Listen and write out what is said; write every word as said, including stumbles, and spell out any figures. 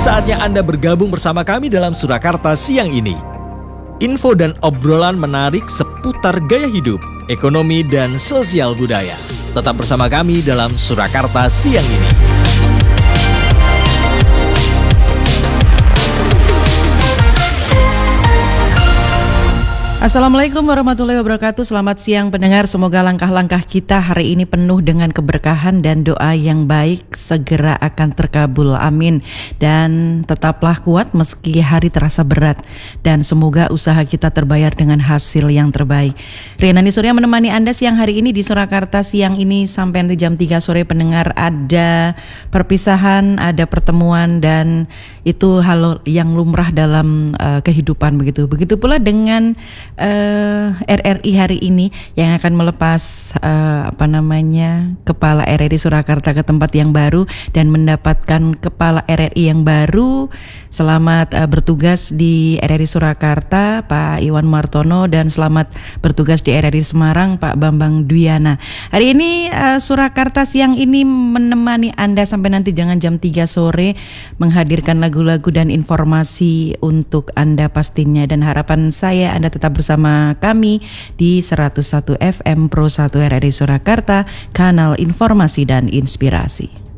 Saatnya Anda bergabung bersama kami dalam Surakarta siang ini. Info dan obrolan menarik seputar gaya hidup, ekonomi, dan sosial budaya. Tetap bersama kami dalam Surakarta siang ini. Assalamualaikum warahmatullahi wabarakatuh. Selamat siang pendengar. Semoga langkah-langkah kita hari ini penuh dengan keberkahan dan doa yang baik segera akan terkabul. Amin. Dan tetaplah kuat meski hari terasa berat. Dan semoga usaha kita terbayar dengan hasil yang terbaik. Riana Surya menemani Anda siang hari ini di Surakarta siang ini sampai nanti jam tiga sore. Pendengar, ada perpisahan, ada pertemuan, dan itu hal yang lumrah dalam uh, kehidupan begitu. Begitu pula dengan Uh, R R I hari ini yang akan melepas uh, apa namanya kepala R R I Surakarta ke tempat yang baru dan mendapatkan kepala R R I yang baru. Selamat uh, bertugas di R R I Surakarta Pak Iwan Martono, dan selamat bertugas di R R I Semarang Pak Bambang Dwiana. Hari ini uh, Surakarta siang ini menemani Anda sampai nanti jangan jam tiga sore, menghadirkan lagu-lagu dan informasi untuk Anda pastinya, dan harapan saya Anda tetap bersama kami di seratus satu F M Pro satu R R I Surakarta, kanal informasi dan inspirasi.